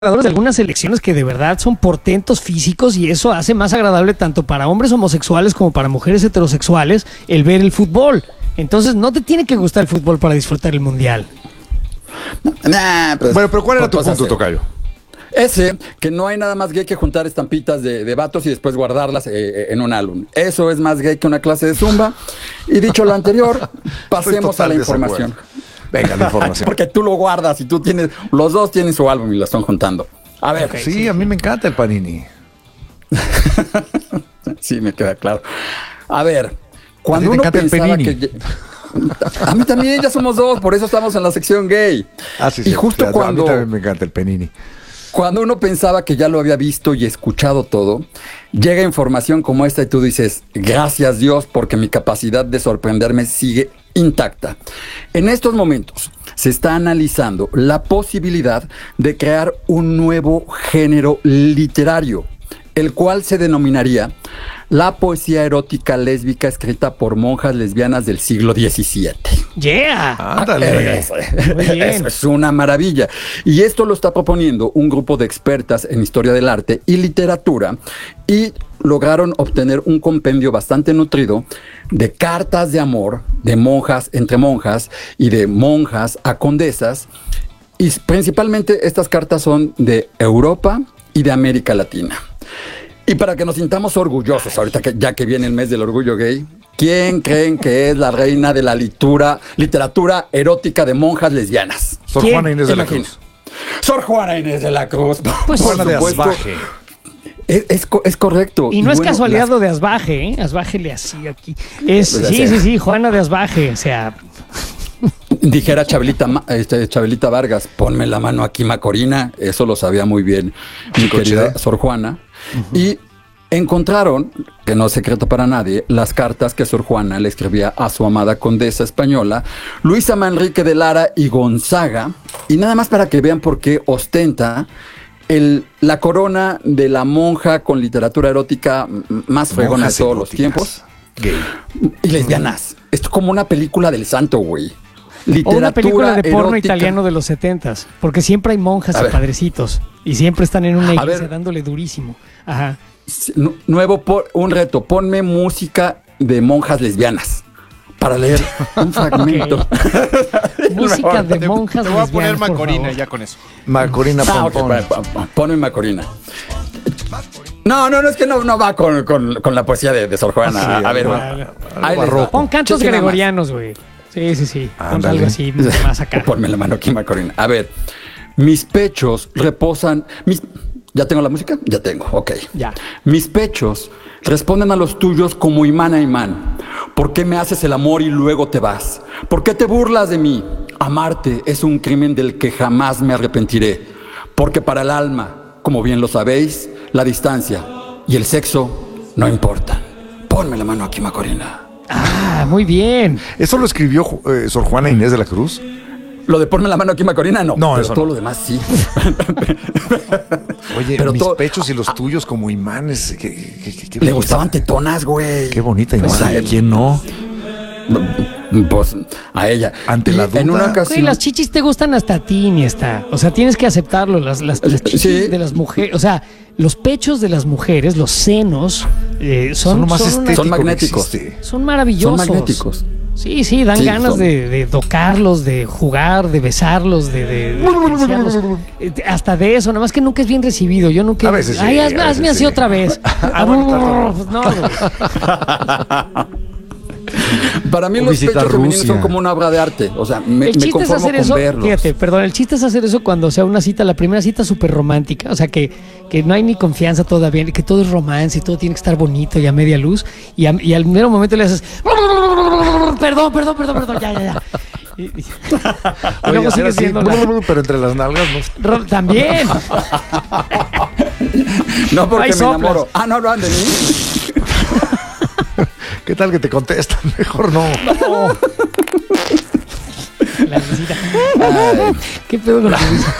de algunas selecciones que de verdad son portentos físicos y eso hace más agradable tanto para hombres homosexuales como para mujeres heterosexuales el ver el fútbol. Entonces no te tiene que gustar el fútbol para disfrutar el mundial. Bueno, pero ¿cuál era tu punto, Tocayo? Ese, que no hay nada más gay que juntar estampitas de vatos y después guardarlas en un álbum. Eso es más gay que una clase de zumba. Y dicho lo anterior, pasemos a la información. Venga, la información. Porque tú lo guardas y tú tienes, los dos tienen su álbum y lo están juntando. A ver. Okay, sí, a mí me encanta el Panini. Sí, me queda claro. A ver, cuando uno pensaba que... A mí también, ya somos dos, por eso estamos en la sección gay. Sí, y justo claro, cuando... A mí también me encanta el Panini. Cuando uno pensaba que ya lo había visto y escuchado todo, llega información como esta y tú dices, gracias Dios, porque mi capacidad de sorprenderme sigue intacta. En estos momentos se está analizando la posibilidad de crear un nuevo género literario, el cual se denominaría la poesía erótica lésbica escrita por monjas lesbianas del siglo XVII. ¡Yeah! ¡Ándale! Eso es una maravilla. Y esto lo está proponiendo un grupo de expertas en historia del arte y literatura y lograron obtener un compendio bastante nutrido de cartas de amor de monjas entre monjas y de monjas a condesas. Y principalmente estas cartas son de Europa y de América Latina. Y para que nos sintamos orgullosos, ahorita que ya que viene el mes del orgullo gay, ¿quién creen que es la reina de la literatura erótica de monjas lesbianas? Sor Juana Inés de la Cruz. Sor Juana Inés de la Cruz. Pues Juana de Asbaje. Es correcto. Y no es bueno, casualidad lo de Asbaje, ¿eh? Asbaje le hacía aquí. Sí, Juana de Asbaje, o sea... Dijera Chabelita Vargas, ponme la mano aquí, Macorina. Eso lo sabía muy bien mi querida Sor Juana. Uh-huh. Y encontraron, que no es secreto para nadie, las cartas que Sor Juana le escribía a su amada condesa española, Luisa Manrique de Lara y Gonzaga. Y nada más para que vean por qué ostenta la corona de la monja con literatura erótica más fregona de todos los tiempos. Gay. Y lesbianas. Esto es como una película del santo, güey. O una película de porno italiano de los 70s, porque siempre hay monjas y padrecitos y siempre están en una iglesia dándole durísimo. Ajá. Un reto, ponme música de monjas lesbianas para leer un fragmento. Música de monjas lesbianas. Te voy a poner Macorina ya con eso. Macorina ponme Macorina. No, es que no va con la poesía de Sor Juana. Sí, a ver, pon cantos gregorianos, güey. Sí. Pon algo así, más acá. Ponme la mano aquí, Macorina. A ver, mis pechos reposan... ¿Ya tengo la música? Ya tengo, ok. Ya. Mis pechos responden a los tuyos como imán a imán. ¿Por qué me haces el amor y luego te vas? ¿Por qué te burlas de mí? Amarte es un crimen del que jamás me arrepentiré. Porque para el alma, como bien lo sabéis, la distancia y el sexo no importan. Ponme la mano aquí, Macorina. Muy bien. ¿Eso lo escribió Sor Juana Inés de la Cruz? Lo de ponme la mano aquí, Macorina, no. No, pero eso todo no. Lo demás sí. Oye, pero mis pechos y los tuyos como imanes. Le gustaban tetonas, güey. Qué bonita imagen. ¿A quién no? Pues a ella. Ante la duda. En una ocasión. Las chichis te gustan hasta a ti, Iniesta. O sea, tienes que aceptarlo. Las chichis de las mujeres. O sea, los pechos de las mujeres, los senos, son magnéticos. Son maravillosos. Son magnéticos. Sí, dan ganas de tocarlos, de jugar, de besarlos, de hasta de eso, nada más que nunca es bien recibido. Yo nunca. A veces hazme así otra vez. No. Para mí los pechos femeninos son como una obra de arte. O sea, me conformo con verlos. Fíjate, perdón, el chiste es hacer eso cuando sea una cita, la primera cita súper romántica. O sea, que no hay ni confianza todavía, que todo es romance y todo tiene que estar bonito y a media luz. Y al mero momento le haces... Perdón, ya. Y luego sigue siendo pero entre las nalgas no. También. No, porque me enamoro. No hablan de mí. ¿Qué tal que te contestan? Mejor no. La risita. ¿Qué pedo con la risa?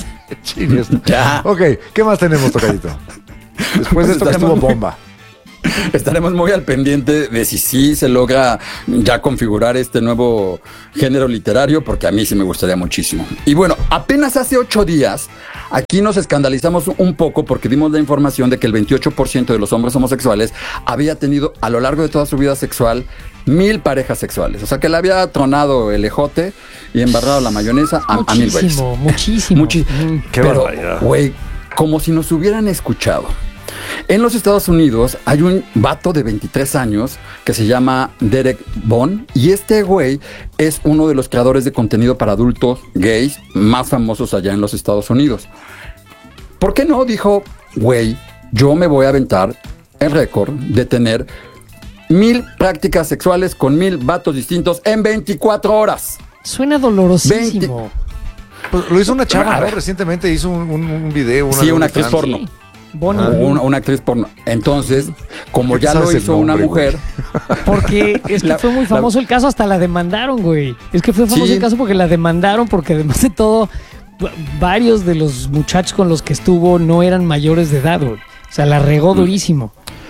Ya. Ok, ¿qué más tenemos, Tocayito? Después de esto que estuvo bomba. Estaremos muy al pendiente de si sí se logra ya configurar este nuevo género literario, porque a mí sí me gustaría muchísimo. Y bueno, apenas hace 8 días, aquí nos escandalizamos un poco porque dimos la información de que el 28% de los hombres homosexuales había tenido a lo largo de toda su vida sexual 1000 parejas sexuales. O sea, que le había tronado el ejote y embarrado la mayonesa a 1000 veces. Muchísimo. Qué Pero, barbaridad. güey, como si nos hubieran escuchado. En los Estados Unidos hay un vato de 23 años que se llama Derek Bond, y este güey es uno de los creadores de contenido para adultos gays más famosos allá en los Estados Unidos. ¿Por qué no? Dijo, güey, yo me voy a aventar el récord de tener 1000 prácticas sexuales con 1000 vatos distintos en 24 horas. Suena dolorosísimo. Pues lo hizo una chava, A ¿no? ver. Recientemente hizo un video. Sí, una actriz porno. Sí. Bonnie. Una actriz porno. Entonces, como ¿Qué ya sabes lo el hizo una nombre, mujer, Porque es que fue muy famoso el caso, hasta la demandaron, güey. Es que fue famoso Sí. el caso porque la demandaron, porque además de todo, varios de los muchachos con los que estuvo no eran mayores de edad, güey. O sea, la regó durísimo.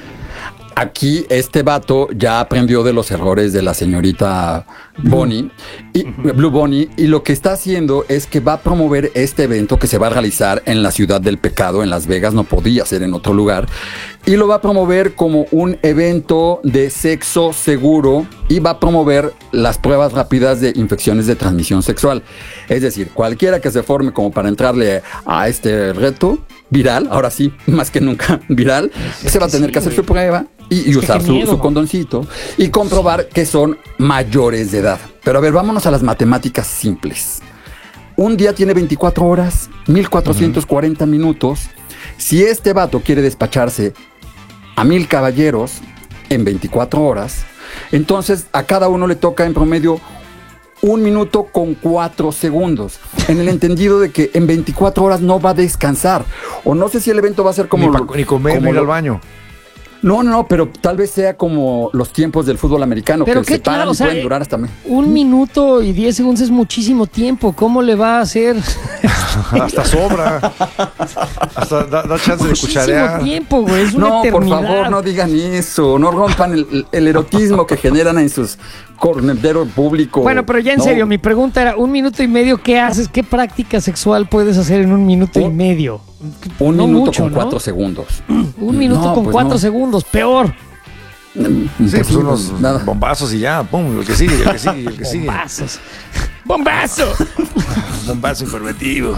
aquí este vato ya aprendió de los errores de la señorita Bonnie, Blue Bonnie, y lo que está haciendo es que va a promover este evento que se va a realizar en la Ciudad del Pecado, en Las Vegas, no podía ser en otro lugar, y lo va a promover como un evento de sexo seguro y va a promover las pruebas rápidas de infecciones de transmisión sexual. Es decir, cualquiera que se forme como para entrarle a este reto viral, ahora sí, más que nunca viral, se va a tener que hacer su prueba y usar su condoncito y comprobar que son mayores de edad. Pero a ver, vámonos a las matemáticas simples. Un día tiene 24 horas, 1440 minutos. Si este vato quiere despacharse a 1000 caballeros en 24 horas, entonces a cada uno le toca en promedio 1 minuto con 4 segundos, en el entendido de que en 24 horas no va a descansar. O no sé si el evento va a ser como... Ni comer, ni ir al baño. No, pero tal vez sea como los tiempos del fútbol americano, pero que se paran claro, y pueden durar hasta... 1 minuto y 10 segundos es muchísimo tiempo. ¿Cómo le va a hacer? Hasta sobra. Hasta da chance de Muchísimo cucharear. tiempo, güey. Es una No, por eternidad. favor, no digan eso. No rompan el erotismo que generan en sus cornederos públicos. Bueno, pero ya en No. serio, mi pregunta era, 1 minuto y medio, ¿qué haces? ¿Qué práctica sexual puedes hacer en 1 minuto y medio? 1 No minuto mucho, con ¿no? 4 segundos. 1 minuto No, con pues 4 no. segundos, peor. Sí, pues unos nada. bombazos y ya, pum, el que sigue, el que sigue, el que sigue. Bombazos. ¡Bombazo! Bombazo informativo.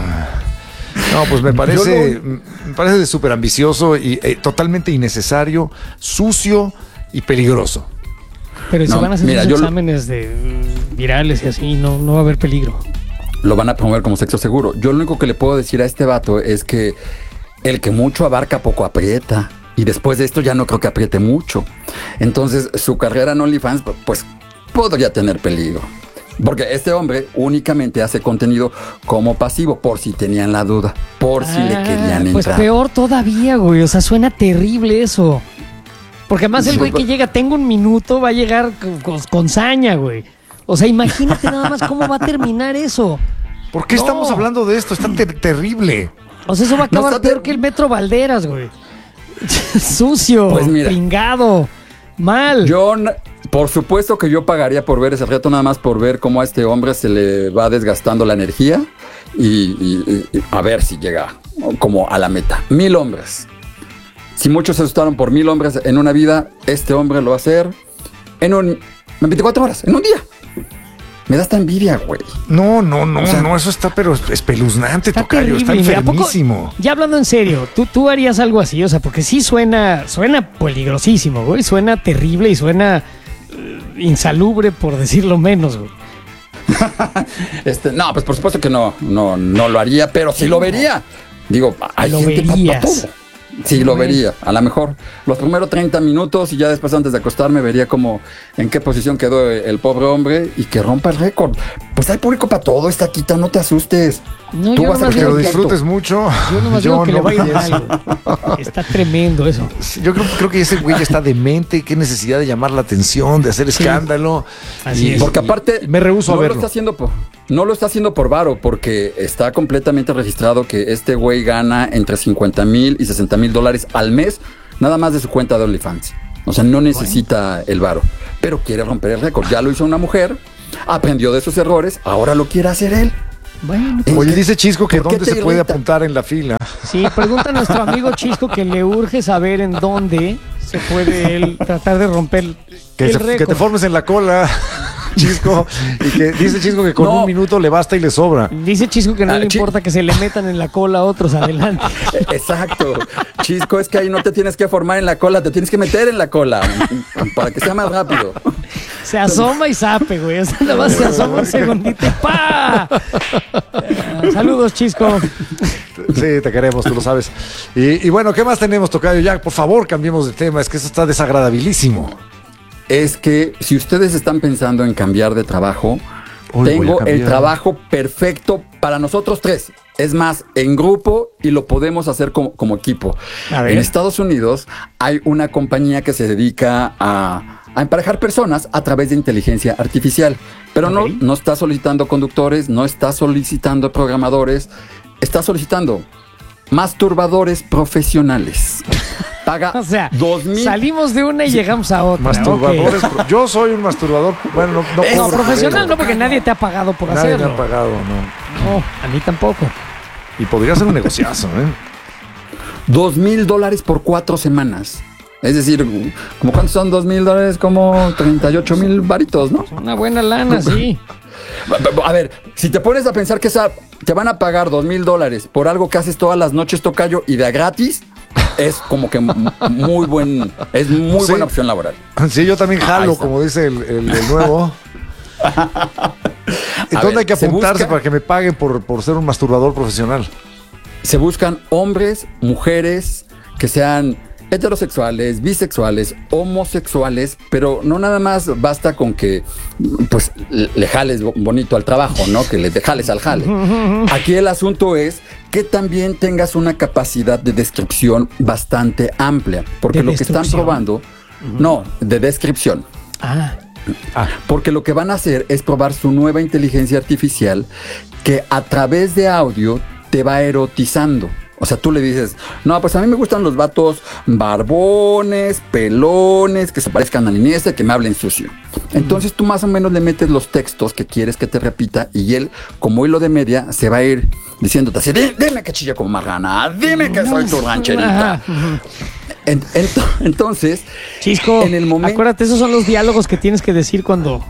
No, pues me parece de súper ambicioso y totalmente innecesario, sucio y peligroso. Pero si No, van a hacer mira, sus yo exámenes de virales y así, no va a haber peligro. Lo van a promover como sexo seguro. Yo lo único que le puedo decir a este vato es que el que mucho abarca, poco aprieta. Y después de esto ya no creo que apriete mucho. Entonces su carrera en OnlyFans pues podría tener peligro. Porque este hombre únicamente hace contenido como pasivo, por si tenían la duda, por si le querían entrar. Pues peor todavía, güey. O sea, suena terrible eso. Porque además el güey que llega, tengo 1 minuto, va a llegar con saña, güey. O sea, imagínate nada más cómo va a terminar eso. ¿Por qué estamos hablando de esto? Está terrible. O sea, eso va a acabar peor que el Metro Valderas, güey. Sucio, Pues mira, pringado, mal. Por supuesto que yo pagaría por ver ese reto, nada más por ver cómo a este hombre se le va desgastando la energía y a ver si llega como a la meta. 1000 hombres. Si muchos se asustaron por 1000 hombres en una vida, este hombre lo va a hacer en 24 horas, en un día. Me da esta envidia, güey. No, O sea, eso está pero espeluznante, Está tocayo, está terrible. Mira, ¿a poco- enfermísimo. ya hablando en serio, ¿tú harías algo así? O sea, porque sí suena peligrosísimo, güey. Suena terrible y suena insalubre, por decirlo menos, güey. No, pues por supuesto que no lo haría, pero sí lo vería. Digo, hay Lo gente para verías. todo. Sí, lo vería. A lo mejor los primeros 30 minutos y ya después antes de acostarme vería como en qué posición quedó el pobre hombre y que rompa el récord. Pues hay público para todo, esta quita, no te asustes. No, Tú yo vas a nomás Que digo lo quedar disfrutes quieto. mucho. Yo nomás digo que le va a ir pienso. mal, güey. Está tremendo eso. Sí, yo creo que ese güey ya está demente, qué necesidad de llamar la atención, de hacer escándalo. Así es. Porque aparte me rehúso a no lo verlo. está haciendo no lo está haciendo por varo, porque está completamente registrado que este güey gana entre $50,000 y $60,000 al mes, nada más de su cuenta de OnlyFans. O sea, no necesita el varo, pero quiere romper el récord. Ya lo hizo una mujer, aprendió de sus errores, ahora lo quiere hacer él. Bueno, Oye, dice Chisco que ¿por qué dónde te se puede irrita? apuntar en la fila. sí, pregunta a nuestro amigo Chisco que le urge saber en dónde se puede él tratar de romper el récord. Que te formes en la cola, Chisco. Y que dice Chisco que con No. un minuto le basta y le sobra. Dice Chisco que no le Chi- importa que se le metan en la cola a otros adelante. Exacto. Chisco, es que ahí no te tienes que formar en la cola, te tienes que meter en la cola para que sea más rápido. Se asoma y sape, güey. O sea, nada más se asoma un segundito y ¡pa! Saludos, Chisco. Sí, te queremos, tú lo sabes. Y bueno, ¿qué más tenemos, tocayo? Ya, por favor, cambiemos de tema. Es que eso está desagradabilísimo. Es que si ustedes están pensando en cambiar de trabajo, Hoy voy a tengo cambiar. el trabajo perfecto para nosotros tres. Es más, en grupo y lo podemos hacer como equipo. A ver. En Estados Unidos hay una compañía que se dedica a emparejar personas a través de inteligencia artificial. Pero Ok. no está solicitando conductores, no está solicitando programadores, está solicitando masturbadores profesionales. Paga O sea, 2,000. salimos de una y llegamos a otra. Masturbadores. Ok. Yo soy un masturbador. Bueno, no No, cobro por profesional ello. no, porque nadie te ha pagado por Nadie me hacerlo. ha pagado, no. No, a mí tampoco. Y podría ser un negociazo, ¿eh? $2,000 por 4 semanas. Es decir, ¿como cuántos son $2,000? Como 38,000 varitos, ¿no? Una buena lana, sí. A ver, si te pones a pensar que te van a pagar $2,000 por algo que haces todas las noches, tocayo, y de gratis, es como que muy buena Sí. opción laboral. Sí, yo también Ahí jalo, está. como dice el nuevo. Entonces ver, hay que se apuntarse busca- para que me paguen por ser un masturbador profesional. Se buscan hombres, mujeres que sean heterosexuales, bisexuales, homosexuales, pero no nada más basta con que pues le jales bonito al trabajo, ¿no? Que le jales al jale. Aquí el asunto es que también tengas una capacidad de descripción bastante amplia, porque ¿De lo que están destrucción? probando, no, de descripción. Ah, Porque lo que van a hacer es probar su nueva inteligencia artificial que a través de audio te va erotizando. O sea, tú le dices, no, pues a mí me gustan los vatos barbones, pelones, que se parezcan a Iniesta, que me hablen sucio. Entonces tú más o menos le metes los textos que quieres que te repita y él, como hilo de media, se va a ir diciéndote así, dime que chilla como marrana, dime que soy tu rancherita. Ajá. Entonces, Chisco, en el momento... acuérdate, esos son los diálogos que tienes que decir cuando...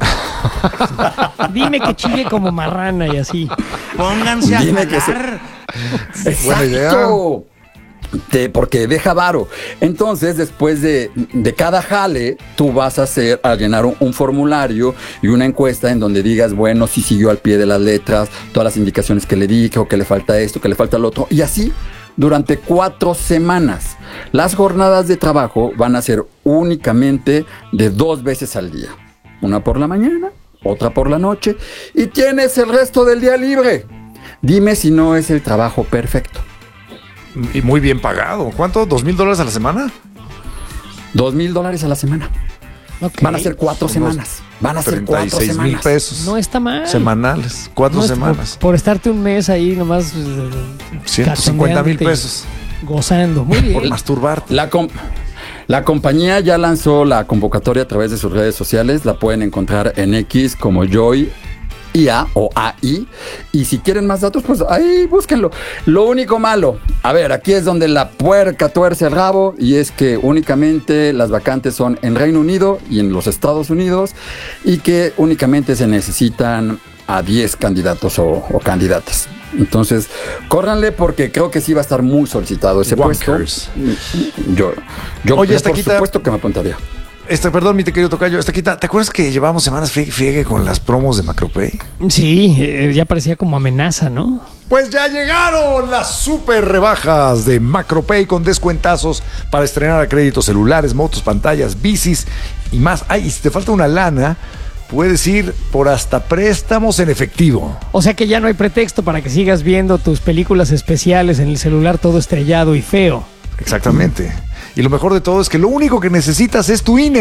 Dime que chille como marrana y así. Pónganse a Dime que jalar. Buena idea. Exacto. Porque deja varo. Entonces, después de cada jale, tú vas a llenar un formulario y una encuesta en donde digas, bueno, si siguió al pie de las letras, todas las indicaciones que le dije, o que le falta esto, que le falta lo otro. Y así, durante 4 semanas. Las jornadas de trabajo van a ser únicamente de 2 veces al día. Una por la mañana, otra por la noche. Y tienes el resto del día libre. Dime si no es el trabajo perfecto. Y muy bien pagado. ¿Cuánto? ¿$2,000 a la semana? $2,000 a la semana. Ok. Van a ser 4 semanas. Van a ser 4 36,000 semanas. pesos. No está mal. Semanales. 4 No es semanas. por estarte un mes ahí nomás 150,000 cachondeándote y pesos. Gozando. Muy Por bien. masturbarte. La compañía ya lanzó la convocatoria a través de sus redes sociales. La pueden encontrar en X como Joy IA o AI. Y si quieren más datos, pues ahí búsquenlo. Lo único malo, a ver, aquí es donde la puerca tuerce el rabo, y es que únicamente las vacantes son en Reino Unido y en los Estados Unidos, y que únicamente se necesitan a 10 candidatos o candidatas. Entonces, córranle porque creo que sí va a estar muy solicitado ese Wankers. puesto. Yo Oye, por hasta aquí supuesto que me apuntaría. Perdón, mi querido tocayo, ¿te acuerdas que llevábamos semanas friegue con las promos de Macropay? Sí, ya parecía como amenaza, ¿no? Pues ya llegaron las super rebajas de Macropay con descuentazos para estrenar a crédito celulares, motos, pantallas, bicis y más. Ay, y si te falta una lana, puedes ir por hasta préstamos en efectivo. O sea que ya no hay pretexto para que sigas viendo tus películas especiales en el celular todo estrellado y feo. Exactamente. Y lo mejor de todo es que lo único que necesitas es tu INE.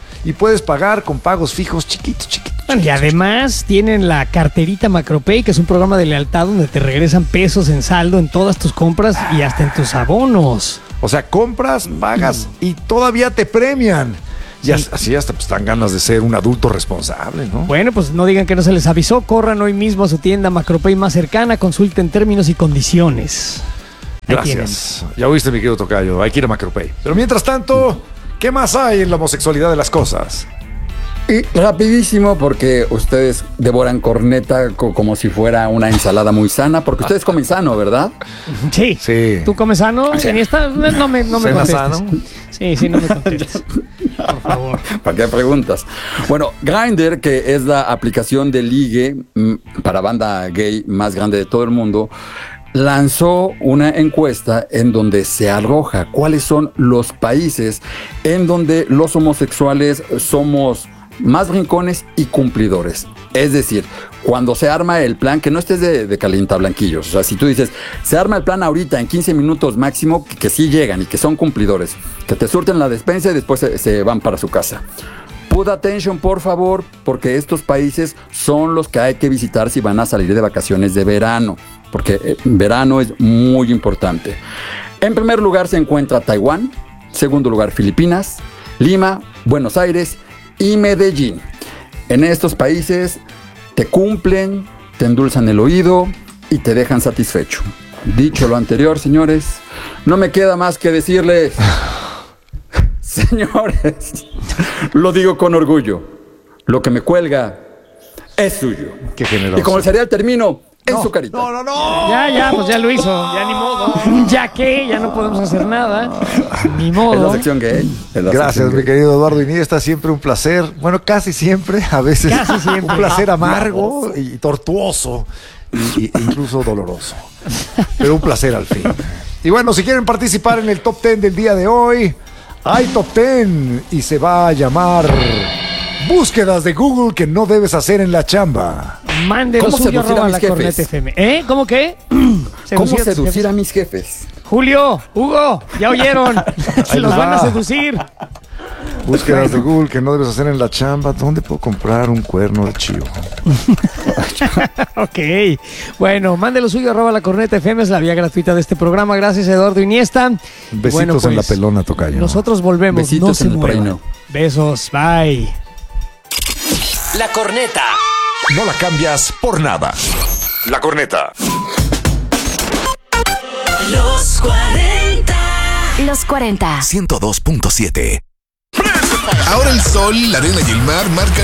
y puedes pagar con pagos fijos chiquitos. Bueno, y además tienen la carterita Macropay, que es un programa de lealtad donde te regresan pesos en saldo en todas tus compras y hasta en tus abonos. O sea, compras, pagas y todavía te premian. Y así hasta pues dan ganas de ser un adulto responsable, ¿no? Bueno, pues no digan que no se les avisó. Corran hoy mismo a su tienda Macropay más cercana, consulten términos y condiciones. Ahí Gracias. Ya oíste, mi querido tocayo. Hay que ir a Macropay. Pero mientras tanto, ¿qué más hay en la homosexualidad de las cosas? Y rapidísimo, porque ustedes devoran corneta como si fuera una ensalada muy sana, porque ustedes comen sano, ¿verdad? Sí. Sí. ¿Tú comes sano? No me ¿Cena contestes. sano? Sí, no me contestes. Por favor. ¿Para qué preguntas? Bueno, Grindr, que es la aplicación de ligue para banda gay más grande de todo el mundo, lanzó una encuesta en donde se arroja cuáles son los países en donde los homosexuales somos más rincones y cumplidores. Es decir, cuando se arma el plan, que no estés de calientablanquillos. O sea, si tú dices, se arma el plan ahorita en 15 minutos máximo, que sí llegan y que son cumplidores, que te surten la despensa y después se van para su casa. Put attention, por favor, porque estos países son los que hay que visitar si van a salir de vacaciones de verano, porque verano es muy importante. En primer lugar se encuentra Taiwán, segundo lugar Filipinas, Lima, Buenos Aires y Medellín. En estos países te cumplen, te endulzan el oído y te dejan satisfecho. Dicho lo anterior, señores, no me queda más que decirles, señores, lo digo con orgullo, lo que me cuelga es suyo. Qué generoso. Y como el cereal termino en su carita. No. Ya, pues ya lo hizo. Ya ni modo. Ya no podemos hacer nada. Ni Es modo. la sección gay. Gracias, mi querido Eduardo Iniesta. Siempre un placer. Bueno, casi siempre. A veces Casi siempre. un placer amargo y tortuoso. E incluso doloroso. Pero un placer al fin. Y bueno, si quieren participar en el Top 10 del día de hoy, hay Top 10 y se va a llamar Búsquedas de Google que no debes hacer en la chamba. Mande lo ¿Cómo suyo, seducir a arroba mis la jefes? Corneta FM. ¿Cómo qué? ¿Cómo tus seducir jefes. a mis jefes? Hugo, ya oyeron. Se Ahí los les van va. a seducir. Búsquedas de Google que no debes hacer en la chamba. ¿Dónde puedo comprar un cuerno de chivo? Ok. Bueno, mande lo suyo, arroba la Corneta FM. Es la vía gratuita de este programa. Gracias, Eduardo Iniesta. Besitos Bueno, pues, en la pelona, tocayo. Nosotros volvemos. Besitos no se en el muevan. reino. Besos. Bye. La Corneta. No la cambias por nada. La Corneta. Los 40. Los 40. 102.7. Ahora el sol, la arena y el mar marcan